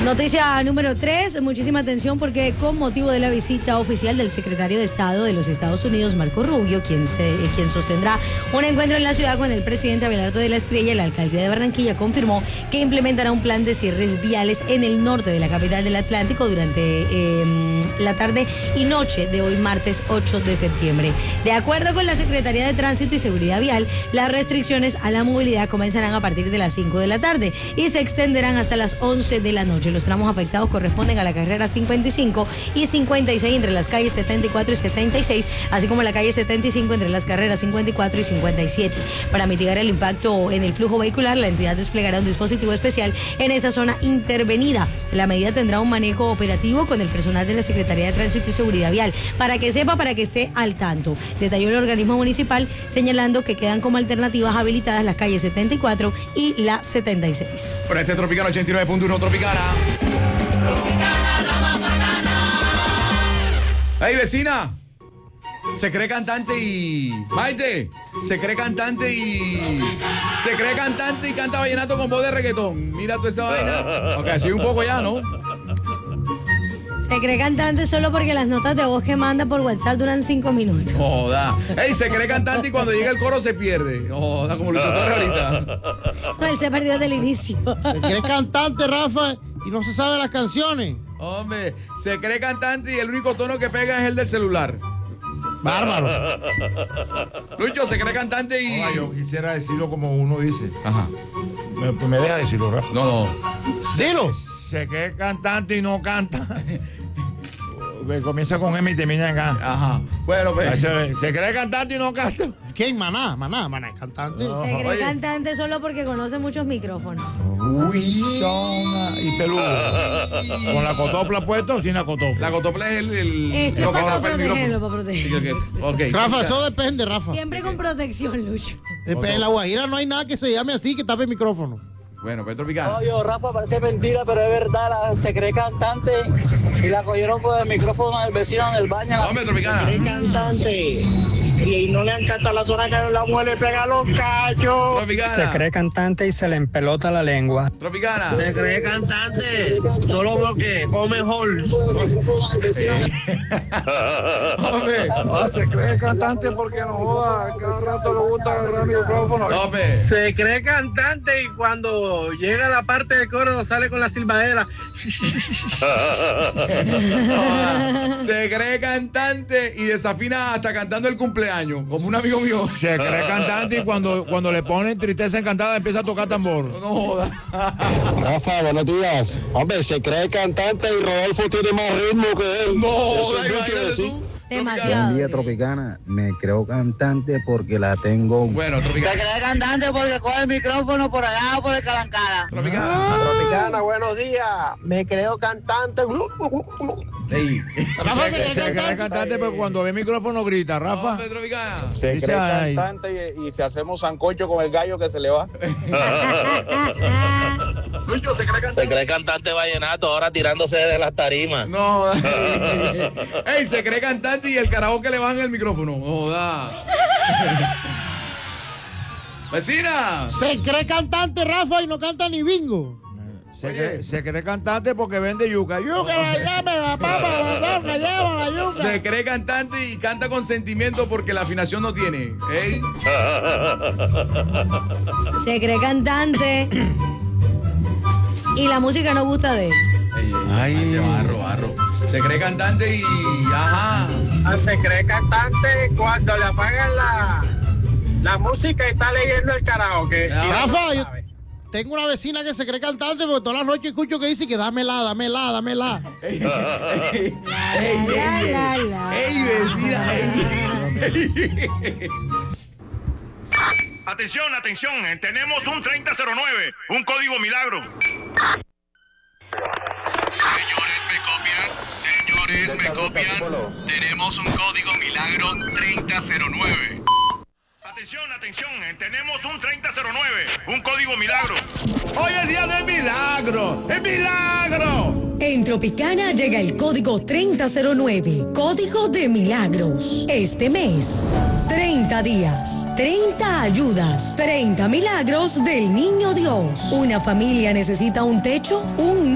Noticia número 3, muchísima atención porque con motivo de la visita oficial del secretario de Estado de los Estados Unidos, Marco Rubio, quien sostendrá un encuentro en la ciudad con el presidente Abelardo de la Espriella, la alcaldía de Barranquilla confirmó que implementará un plan de cierres viales en el norte de la capital del Atlántico durante la tarde y noche de hoy martes 8 de septiembre. De acuerdo con la Secretaría de Tránsito y Seguridad Vial, las restricciones a la movilidad comenzarán a partir de las 5 de la tarde y se extenderán hasta las 11 de la noche. Los tramos afectados corresponden a la carrera 55 y 56 entre las calles 74 y 76, así como la calle 75 entre las carreras 54 y 57. Para mitigar el impacto en el flujo vehicular, la entidad desplegará un dispositivo especial en esta zona intervenida. La medida tendrá un manejo operativo con el personal de la Secretaría de Tránsito y Seguridad Vial, para que sepa, para que esté al tanto. Detalló el organismo municipal, señalando que quedan como alternativas habilitadas las calles 74 y la 76. Por este Tropicana 89.1 Tropicana. Tropicana, la más bacana. ¡Hey, vecina! Se cree cantante y... Maite, se cree cantante y canta vallenato con voz de reggaetón. Mira tú esa vaina. Ok, así un poco ya, ¿no? Se cree cantante solo porque las notas de voz que manda por WhatsApp duran 5 minutos. Joda. Ey, se cree cantante y cuando llega el coro se pierde. Joda, como lo hizo Torre ahorita. No, él se perdió desde el inicio. Se cree cantante, Rafa, y no se sabe las canciones. Hombre, se cree cantante y el único tono que pega es el del celular. Bárbaro. Lucho, se cree cantante y... Oiga, yo quisiera decirlo como uno dice. Ajá. ¿Me deja decirlo, Rafa? No. Dilo. Se cree cantante y no canta. Comienza con M y termina en A. Ajá. Bueno, pues... Se cree cantante y no canta. ¿Quién? Maná es cantante. No. Se cree Oye. cantante solo porque conoce muchos micrófonos. Uy, y peludo. ¿Con la cotopla puesta o sin la cotopla? La cotopla es el Esto es para el protegerlo, micrófono. para Sí, protegerlo. ok. Rafa, eso depende, Rafa. Siempre con protección, Lucho. En La Guajira no hay nada que se llame así que tape el micrófono. Bueno, pues Tropicana. Oye, Rafa, parece mentira, pero es verdad, se cree cantante y la cogieron por el micrófono del vecino en el baño. Hombre, Tropicana. Se cree cantante y no le encanta la zona que la mujer le pega los cachos. Tropicana. Se cree cantante y se le empelota la lengua. Tropicana. Se cree cantante solo porque come mejor. Hombre. Se cree cantante porque no joda, cada rato le gusta agarrar el micrófono. Hombre. Se cree cantante y cuando llega la parte del coro sale con la silbadera. Se cree cantante y desafina hasta cantando el cumpleaños, como un amigo mío. Se cree cantante y cuando le ponen tristeza encantada empieza a tocar tambor. No joda. Rafa, buenos días. Hombre, se cree cantante y Rodolfo tiene más ritmo que él. No Eso joda, es nítido, imagínate sí. tú. Demasiado. Buen día, Tropicana. Me creo cantante porque la tengo. Bueno, Tropicana. Se cree cantante porque coge el micrófono por allá por el Calancala. Tropicana. Tropicana, buenos días. Me creo cantante. Ey. Rafa, Se cree cantante pero cuando ve el micrófono grita, Rafa. Hombre, Tropicana. Se Dice cree ahí. cantante y si hacemos sancocho con el gallo que se le va. Lucho, se cree cantante. Se cree cantante vallenato ahora tirándose de las tarimas. No. Ey, se cree cantante y el karaoke le bajan el micrófono. No joda. Vecina. Se cree cantante, Rafa, y no canta ni bingo. Se cree cantante porque vende yuca. Yuca, llame la papa, bandonga, lleva la yuca. Se cree cantante y canta con sentimiento porque la afinación no tiene. Ey. Se cree cantante y la música no gusta de él. Ay, barro. Se cree cantante y... Ajá. Se cree cantante cuando le apagan la música y está leyendo el karaoke. Rafa, yo tengo una vecina que se cree cantante porque todas las noches escucho que dice que dámela. Ey, La. ey, vecina, ey. Atención, tenemos un 3009, un código milagro. Señores, me copian. Tenemos un código milagro 3009. Atención, tenemos un 3009, un código milagro. Hoy es día del milagro, ¡es milagro! En Tropicana llega el código 3009, código de milagros. Este mes, 30 días, 30 ayudas, 30 milagros del Niño Dios. Una familia necesita un techo, un